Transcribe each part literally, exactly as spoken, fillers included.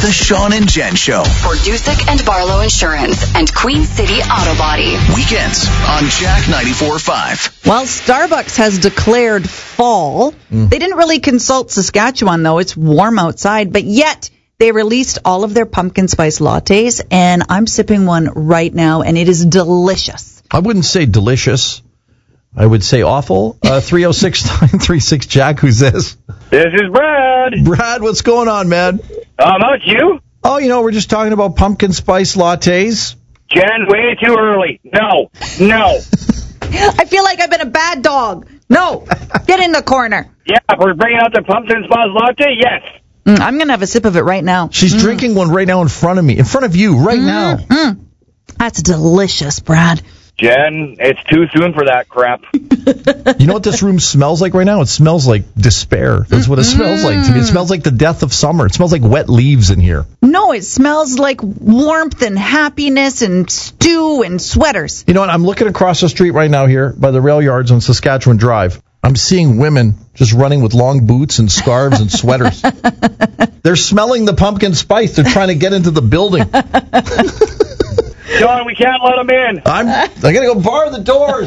The Sean and Jen Show. For Dusick and Barlow Insurance and Queen City Auto Body. Weekends on Jack ninety-four point five. Well, Starbucks has declared fall. Mm. They didn't really consult Saskatchewan, though. It's warm outside, but yet they released all of their pumpkin spice lattes, and I'm sipping one right now, and it is delicious. I wouldn't say delicious. I would say awful. Uh, three oh six, nine three six, Jack, who's this? This is Brad. Brad, what's going on, man? How about you? Oh, you know, we're just talking about pumpkin spice lattes. Jen, way too early. No, no. I feel like I've been a bad dog. No, get in the corner. Yeah, we're bringing out the pumpkin spice latte, yes. Mm, I'm going to have a sip of it right now. She's mm. drinking one right now in front of me, in front of you, right mm, now. Mm. That's delicious, Brad. Jen, it's too soon for that crap. You know what this room smells like right now? It smells like despair. That's what it smells like to me. It smells like the death of summer. It smells like wet leaves in here. No, it smells like warmth and happiness and stew and sweaters. You know what? I'm looking across the street right now here by the rail yards on Saskatchewan Drive. I'm seeing women just running with long boots and scarves and sweaters. They're smelling the pumpkin spice. They're trying to get into the building. John, we can't let them in. I'm I gotta go bar the doors.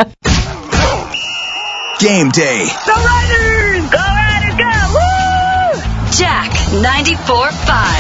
Game day. The Riders! Go Riders, go! Woo! Jack ninety-four point five.